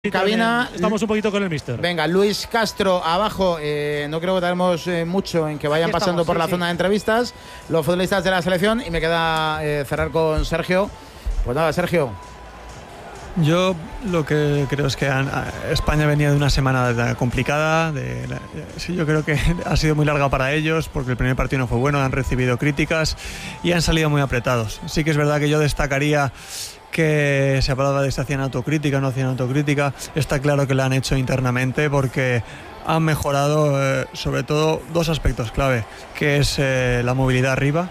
Cabina, estamos un poquito con el míster. Venga, Luis Castro abajo. No creo que tardemos mucho en que vayan pasando por la zona de entrevistas los futbolistas de la selección. Y me queda cerrar con Sergio. Pues nada, Sergio. Yo lo que creo es que España venía de una semana complicada. Sí, yo creo que ha sido muy larga para ellos porque el primer partido no fue bueno, han recibido críticas y han salido muy apretados. Sí que es verdad que yo destacaría que se hablaba de si hacían autocrítica, no hacían autocrítica. Está claro que la han hecho internamente porque han mejorado sobre todo dos aspectos clave, que es la movilidad arriba,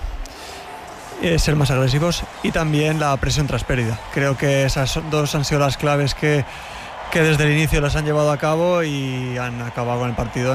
ser más agresivos, y también la presión tras pérdida. Creo que esas dos han sido las claves que desde el inicio las han llevado a cabo y han acabado con el partido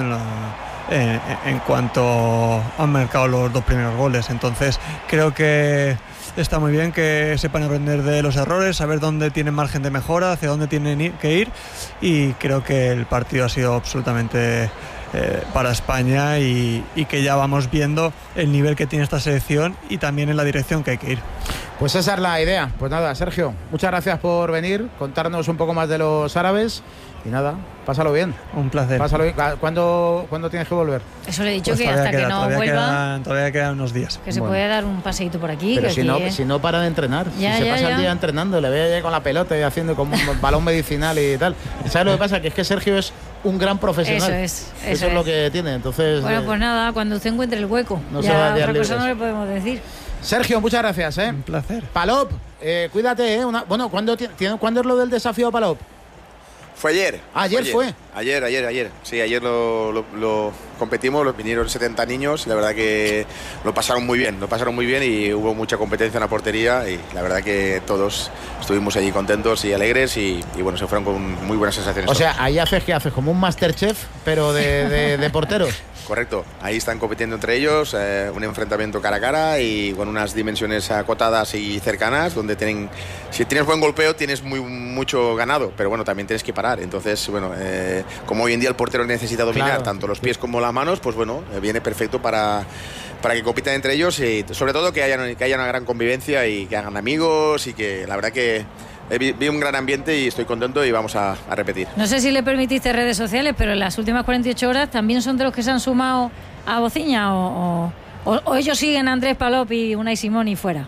en cuanto han marcado los dos primeros goles. Entonces creo que está muy bien que sepan aprender de los errores, saber dónde tienen margen de mejora, hacia dónde tienen que ir, y creo que el partido ha sido absolutamente para España y que ya vamos viendo el nivel que tiene esta selección y también en la dirección que hay que ir. Pues esa es la idea. Pues nada, Sergio, muchas gracias por venir, contarnos un poco más de los árabes. Y nada, pásalo bien. Un placer. Pásalo bien. ¿Cuándo tienes que volver? Eso le he dicho, pues que hasta que no vuelva todavía quedan unos días. Que se puede dar un paseíto por aquí. Pero que si no para de entrenar. Ya, si se pasa el día entrenando, le veo ahí con la pelota y haciendo como un balón medicinal y tal. ¿Sabes lo que pasa? Que es que Sergio es un gran profesional. Eso es lo que tiene. Entonces, bueno, pues nada, cuando usted encuentre el hueco. No ya se va a otra cosa no le podemos decir. Sergio, muchas gracias. Un placer. Palop, cuídate. Bueno, ¿cuándo es lo del desafío Palop? Fue ayer. Ayer fue. Ayer. Sí, ayer lo competimos, vinieron 70 niños y la verdad que lo pasaron muy bien y hubo mucha competencia en la portería y la verdad que todos estuvimos allí contentos y alegres y bueno, se fueron con muy buenas sensaciones. O sea, ahí haces como un Masterchef, pero de porteros. Correcto, ahí están compitiendo entre ellos, un enfrentamiento cara a cara y con unas dimensiones acotadas y cercanas, donde si tienes buen golpeo tienes mucho ganado, pero bueno, también tienes que parar. Entonces, bueno, como hoy en día el portero necesita dominar tanto los pies como las manos, pues bueno, viene perfecto para que compitan entre ellos y sobre todo que haya una gran convivencia y que hagan amigos y que la verdad que vi un gran ambiente y estoy contento y vamos a repetir. No sé si le permitiste redes sociales, pero en las últimas 48 horas también son de los que se han sumado a Bociña o ellos siguen a Andrés Palop y Unai Simón y fuera.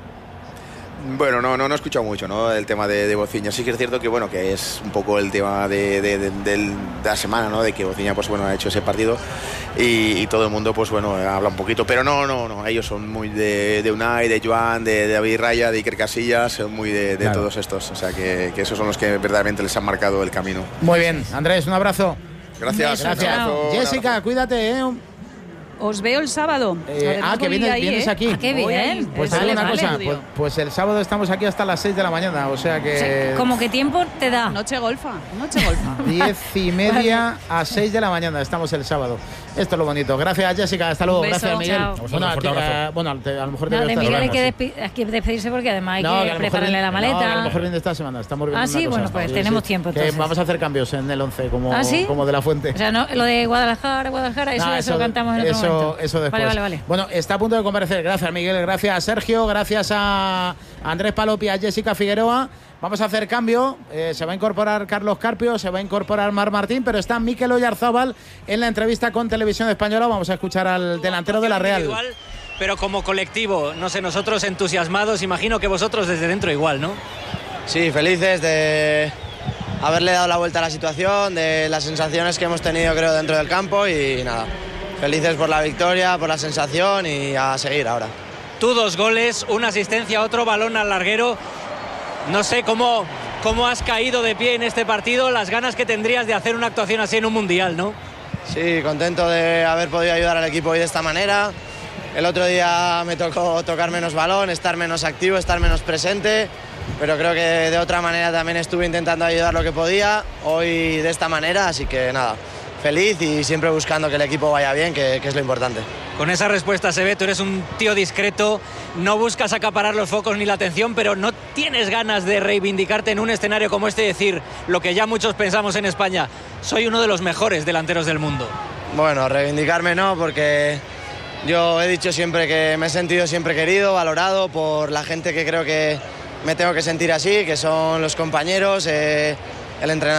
Bueno, no he escuchado mucho, ¿no? El tema de Bociña. Sí que es cierto que bueno, que es un poco el tema de la semana, ¿no? De que Bociña pues bueno ha hecho ese partido y todo el mundo pues bueno habla un poquito, pero no, ellos son muy de Unai, de Joan, de David Raya, de Iker Casillas, son muy de todos estos, o sea que esos son los que verdaderamente les han marcado el camino. Muy bien, Andrés, un abrazo. Gracias. Jessica, cuídate, Os veo el sábado. Que vienes aquí. Qué bien. Pues vale, una cosa, pues el sábado estamos aquí hasta las 6 de la mañana, o sea que... ¿Cómo qué tiempo te da? Noche golfa. 10:30 a 6 de la mañana estamos el sábado. Esto es lo bonito. Gracias, Jessica. Hasta luego. Gracias, Miguel. Bueno, a lo mejor de Miguel hay que despedirse porque además hay que prepararle la maleta. A lo mejor viene esta semana. Estamos viendo sí, bueno, pues tenemos tiempo entonces. Vamos a hacer cambios en el 11 como de la Fuente. O sea, no, lo de Guadalajara, eso lo cantamos en otro momento. Eso después. Vale. Bueno, está a punto de comparecer. Gracias, Miguel. Gracias, Sergio. Gracias a Andrés Palop y a Jessica Figueroa. Vamos a hacer cambio. Se va a incorporar Carlos Carpio, se va a incorporar Marc Martín, pero está Mikel Oyarzábal en la entrevista con Televisión Española. Vamos a escuchar al delantero de la Real. Pero como colectivo, no sé, nosotros entusiasmados, imagino que vosotros desde dentro igual, ¿no? Sí, felices de haberle dado la vuelta a la situación, de las sensaciones que hemos tenido creo dentro del campo y nada, felices por la victoria, por la sensación y a seguir ahora. Tú 2 goles, una asistencia, otro balón al larguero. No sé cómo has caído de pie en este partido, las ganas que tendrías de hacer una actuación así en un mundial, ¿no? Sí, contento de haber podido ayudar al equipo hoy de esta manera. El otro día me tocó tocar menos balón, estar menos activo, estar menos presente, pero creo que de otra manera también estuve intentando ayudar lo que podía, hoy de esta manera, así que nada, feliz y siempre buscando que el equipo vaya bien, que es lo importante. Con esa respuesta se ve, tú eres un tío discreto, no buscas acaparar los focos ni la atención, pero no tienes ganas de reivindicarte en un escenario como este y decir lo que ya muchos pensamos en España, soy uno de los mejores delanteros del mundo. Bueno, reivindicarme no, porque yo he dicho siempre que me he sentido siempre querido, valorado por la gente que creo que me tengo que sentir así, que son los compañeros. el entrenador